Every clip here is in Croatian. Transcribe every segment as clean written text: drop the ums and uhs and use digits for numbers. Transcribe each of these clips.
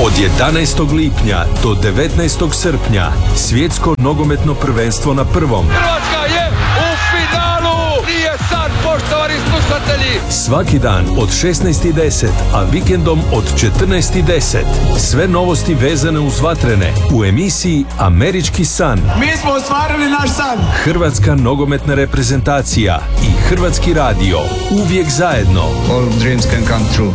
Od 11. lipnja do 19. srpnja svjetsko nogometno prvenstvo na prvom. Hrvatska je u finalu! Nije sad, poštovani slušatelji! Svaki dan od 16:10, a vikendom od 14:10. Sve novosti vezane uz vatrene u emisiji Američki san. Mi smo ostvarili naš san! Hrvatska nogometna reprezentacija i Hrvatski radio. Uvijek zajedno. All dreams can come true.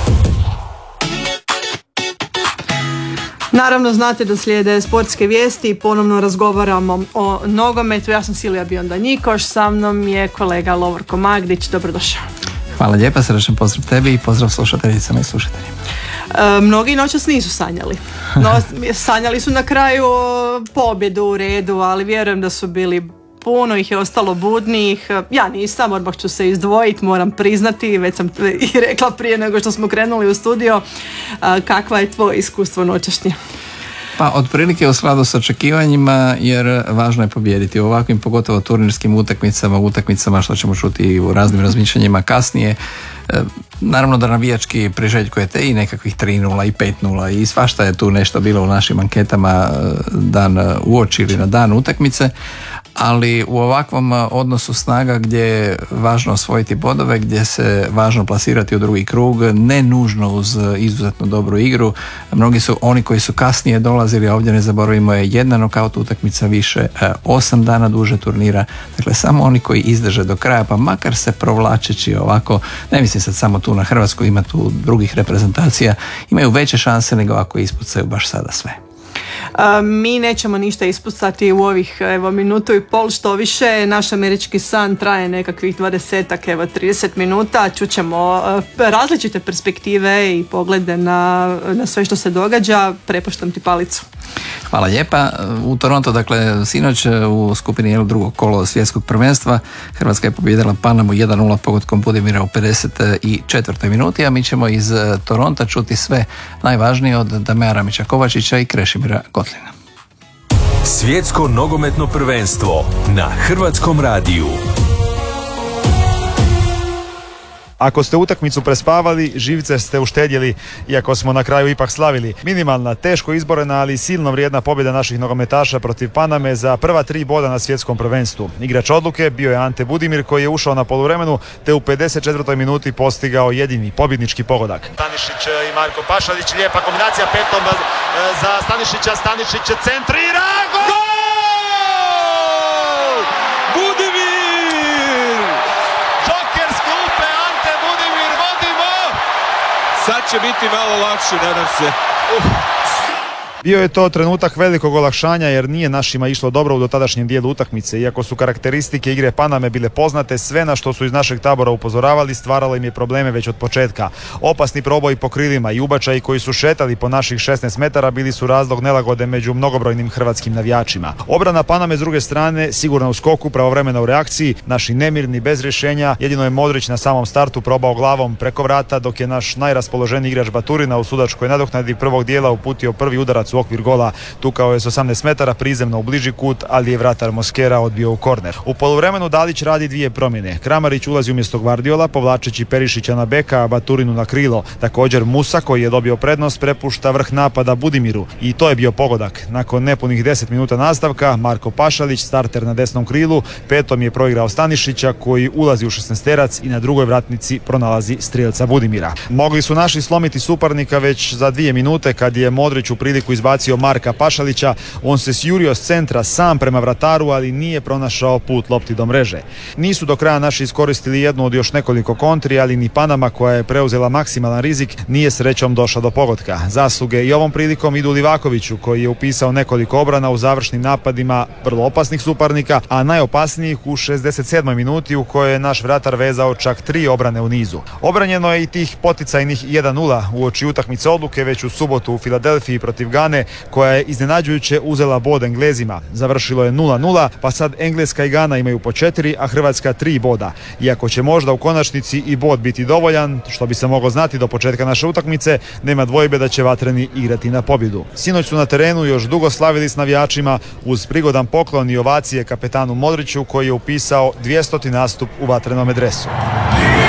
Naravno, znate da slijede sportske vijesti i ponovno razgovaramo o nogometu. Ja sam Silvija Bionda-Njikoš, sa mnom je kolega Lovorko Magdić. Dobrodošao. Hvala lijepa, srdačan pozdrav tebi i pozdrav slušateljicama i slušateljima. Mnogi noćas nisu sanjali. Sanjali su na kraju pobjedu u redu, ali vjerujem da su bili puno ih je ostalo budnijih. Ja nisam, odmah ću se izdvojiti, moram priznati, već sam i rekla prije nego što smo krenuli u studio. Kakva je tvoje iskustvo noćašnje? Pa otprilike u skladu s očekivanjima, jer važno je pobijediti u ovakvim, pogotovo turnirskim utakmicama što ćemo čuti u raznim razmišljanjima kasnije. Naravno da navijački priželjkujete i nekakvih 3:0 i 5:0 i svašta je tu nešto bilo u našim anketama dan uoči ili na dan utakmice, ali u ovakvom odnosu snaga gdje je važno osvojiti bodove, gdje se važno plasirati u drugi krug, ne nužno uz izuzetno dobru igru. Mnogi su oni koji su kasnije dolazili, a ovdje ne zaboravimo je jedna nokaut utakmica više, 8 dana duže turnira, dakle samo oni koji izdrže do kraja, pa makar se provlačeći ovako, ne mislim sad samo tu na Hrvatsku, ima tu drugih reprezentacija, imaju veće šanse nego ako ispucaju baš sada sve. Mi nećemo ništa ispucati u ovih minutu i pol, što više naš američki san traje nekakvih 30 minuta, čućemo različite perspektive i poglede na sve što se događa. Prepuštam ti palicu. Hvala lijepa. U Toronto, dakle sinoć u skupini L drugog kolo svjetskog prvenstva, Hrvatska je pobijedila Panamu 1:0 pogodkom Budimira u 54. minuti, a mi ćemo iz Toronta čuti sve najvažnije od Damea Ramića Kovačića i Krešimira Kotlina. Svjetsko nogometno prvenstvo na Hrvatskom radiju. Ako ste utakmicu prespavali, živce ste uštedjeli, iako smo na kraju ipak slavili. Minimalna, teško izborena, ali silno vrijedna pobjeda naših nogometaša protiv Paname za prva 3 boda na svjetskom prvenstvu. Igrač odluke bio je Ante Budimir, koji je ušao na poluvremenu te u 54. minuti postigao jedini pobjednički pogodak. Stanišić i Marko Pašalić, lijepa kombinacija petom za Stanišića. Stanišić centrira, gol! Budimir! Sad će biti malo lakše, nadam se. Bio je to trenutak velikog olakšanja jer nije našima išlo dobro u dotadašnjem dijelu utakmice. Iako su karakteristike igre Paname bile poznate, sve na što su iz našeg tabora upozoravali stvaralo im je probleme već od početka. Opasni proboji po krilima i ubačaji koji su šetali po naših 16 metara bili su razlog nelagode među mnogobrojnim hrvatskim navijačima. Obrana Paname s druge strane sigurna u skoku, pravovremena u reakciji, naši nemirni bez rješenja. Jedino je Modrić na samom startu probao glavom preko vrata, dok je naš najraspoloženiji igrač Baturina u sudačkoj nadoknadi prvog dijela uputio prvi udarac u okvir gola. Tukao je s 18 metara prizemno u bliži kut, ali je vratar Moskera odbio u korner. U poluvremenu Dalić radi 2 promjene. Kramarić ulazi umjesto Gvardiola, povlačeći Perišića na beka, a Baturinu na krilo. Također Musa, koji je dobio prednost, prepušta vrh napada Budimiru. I to je bio pogodak. Nakon nepunih 10 minuta nastavka, Marko Pašalić, starter na desnom krilu, petom je proigrao Stanišića, koji ulazi u 16-terac i na drugoj vratnici pronalazi strijelca Budimira. Mogli su naši slomiti suparnika već za 2 minute kad je Modrić u priliku izbacio Marka Pašalića. On se sjurio s centra sam prema vrataru, ali nije pronašao put lopti do mreže. Nisu do kraja naši iskoristili jednu od još nekoliko kontri, ali ni Panama, koja je preuzela maksimalan rizik, nije srećom došla do pogotka. Zasluge i ovom prilikom idu Livakoviću, koji je upisao nekoliko obrana u završnim napadima vrlo opasnih suparnika, a najopasnijih u 67. minuti u kojoj je naš vratar vezao čak 3 obrane u nizu. Obranjeno je i tih poticajnih 1:0 uoči utakmice odluke već u subotu u Filadelfiji protiv Gane, koja je iznenađujuće uzela bod Englezima. Završilo je 0:0, pa sad Engleska i Gana imaju po 4, a Hrvatska 3 boda. Iako će možda u konačnici i bod biti dovoljan, što bi se moglo znati do početka naše utakmice, nema dvojbe da će vatreni igrati na pobjedu. Sinoć su na terenu još dugo slavili s navijačima uz prigodan poklon i ovacije kapetanu Modriću, koji je upisao 200. nastup u vatrenome dresu.